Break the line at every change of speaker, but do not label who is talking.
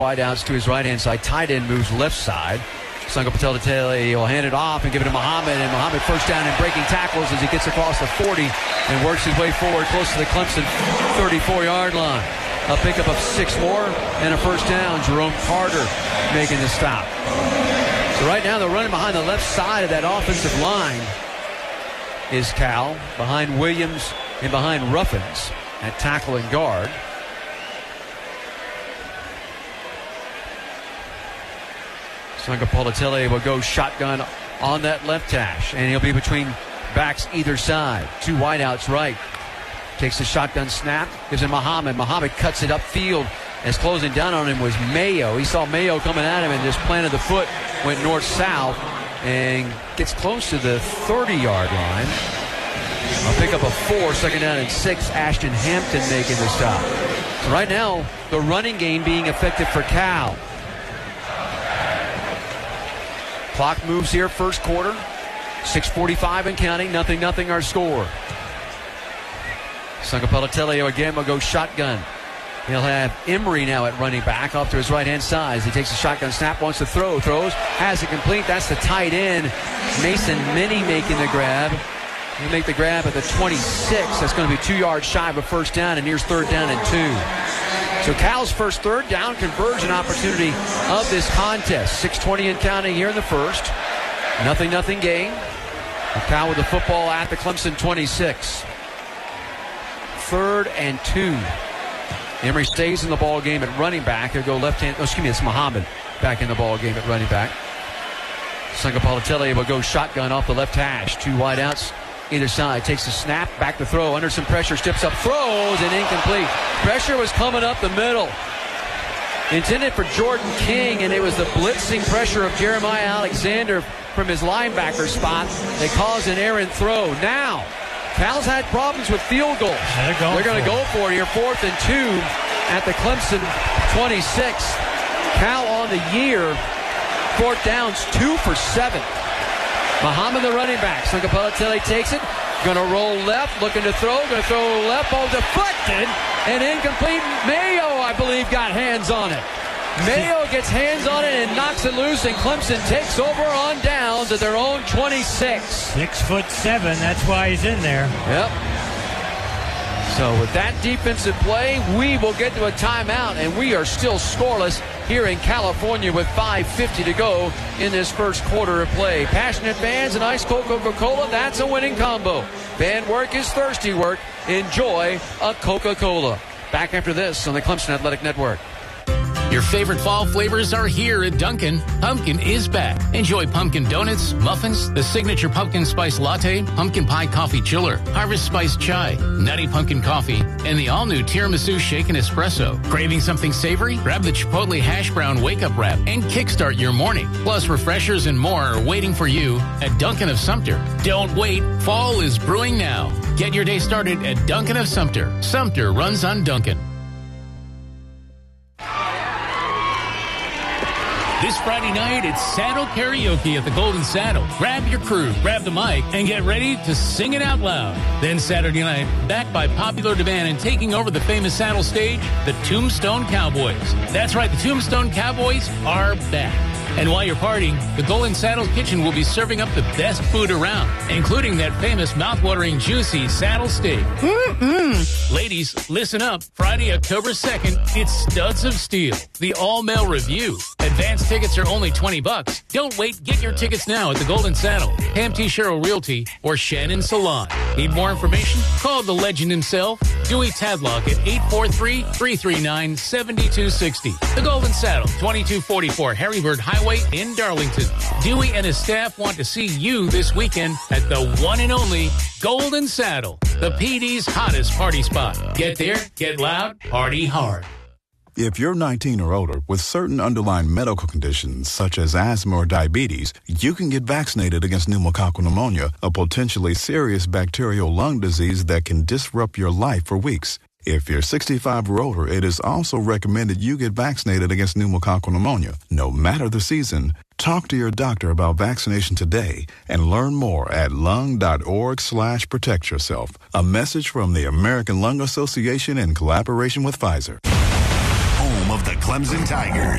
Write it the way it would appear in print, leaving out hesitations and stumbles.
Wide outs to his right-hand side. Tight end moves left side. Sango Patelitele will hand it off and give it to Muhammad. And Muhammad first down and breaking tackles as he gets across the 40 and works his way forward close to the Clemson 34-yard line. A pickup of 6 more and a first down. Jerome Carter making the stop. So right now they're running behind the left side of that offensive line is Cal. Behind Williams and behind Ruffins at tackle and guard. Sango Patelitele will go shotgun on that left hash, and he'll be between backs either side. 2 wideouts right. Takes the shotgun snap, gives it Muhammad. Muhammad cuts it upfield. As closing down on him was Mayo. He saw Mayo coming at him and just planted the foot, went north-south, and gets close to the 30-yard line. A pickup of 4, second down and 6. Ashton Hampton making the stop. So right now, the running game being effective for Cal. Clock moves here, first quarter. 6:45 and counting. 0-0 our score. Sango Patelitele again will go shotgun. He'll have Emery now at running back off to his right-hand side. He takes a shotgun snap, wants to throw, throws, has it complete. That's the tight end. Mason Minnie making the grab. He'll make the grab at the 26. That's going to be 2 yards shy of a first down, and here's 3rd down and 2. So Cal's first 3rd down conversion opportunity of this contest. 6:20 and counting here in the first. 0-0 game. Cal with the football at the Clemson 26. 3rd and 2. Emery stays in the ball game at running back. He'll go left hand. It's Muhammad back in the ball game at running back. Sango Patelitele will go shotgun off the left hash. 2 wideouts either side. Takes the snap, back to throw, under some pressure, steps up, throws, and incomplete. Pressure was coming up the middle. Intended for Jordan King, and it was the blitzing pressure of Jeremiah Alexander from his linebacker spot that caused an errant throw. Now, Cal's had problems with field goals. They're going to go for it here. 4th and 2 at the Clemson 26. Cal on the year, 4th downs, 2 for 7. Muhammad, the running back. Sango Patelitele takes it. Going to roll left, looking to throw. Going to throw left, ball deflected and incomplete. Mayo, I believe, got hands on it. Mayo gets hands on it and knocks it loose, and Clemson takes over on downs at their own 26.
6'7", that's why he's in there.
Yep. So with that defensive play, we will get to a timeout, and we are still scoreless here in California with 5:50 to go in this first quarter of play. Passionate fans and ice cold Coca-Cola, that's a winning combo. Fan work is thirsty work. Enjoy a Coca-Cola. Back after this on the Clemson Athletic Network.
Your favorite fall flavors are here at Dunkin'. Pumpkin is back. Enjoy pumpkin donuts, muffins, the signature pumpkin spice latte, pumpkin pie coffee chiller, harvest spice chai, nutty pumpkin coffee, and the all-new tiramisu shaken espresso. Craving something savory? Grab the Chipotle hash brown wake-up wrap and kickstart your morning. Plus, refreshers and more are waiting for you at Dunkin' of Sumter. Don't wait. Fall is brewing now. Get your day started at Dunkin' of Sumter. Sumter runs on Dunkin'. This Friday night, it's Saddle Karaoke at the Golden Saddle. Grab your crew, grab the mic, and get ready to sing it out loud. Then Saturday night, backed by popular demand and taking over the famous Saddle stage, the Tombstone Cowboys. That's right, the Tombstone Cowboys are back. And while you're partying, the Golden Saddle Kitchen will be serving up the best food around, including that famous mouth-watering, juicy saddle steak. Ladies, listen up. Friday, October 2nd, it's Studs of Steel, the all-male review. Advance tickets are only $20. Don't wait. Get your tickets now at the Golden Saddle, Pam T. Sherrill Realty, or Shannon Salon. Need more information? Call the legend himself, Dewey Tadlock, at 843-339-7260. The Golden Saddle, 2244 Harrybird Highway in Darlington. Dewey and his staff want to see you this weekend at the one and only Golden Saddle, the PD's hottest party spot. Get there, get loud, party hard.
If you're 19 or older with certain underlying medical conditions such as asthma or diabetes, you can get vaccinated against pneumococcal pneumonia, a potentially serious bacterial lung disease that can disrupt your life for weeks. If you're 65 or older, it is also recommended you get vaccinated against pneumococcal pneumonia. No matter the season, talk to your doctor about vaccination today and learn more at lung.org/protectyourself. A message from the American Lung Association in collaboration with Pfizer.
home of the Clemson Tigers.